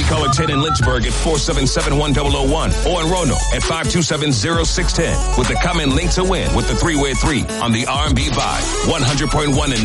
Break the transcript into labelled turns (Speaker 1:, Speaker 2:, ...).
Speaker 1: Caller 10 in Lynchburg at 477-1001 or in Roanoke at 527-0610 with the comment link to win with the 3-way 3 on the R&B Vibe 100.1 and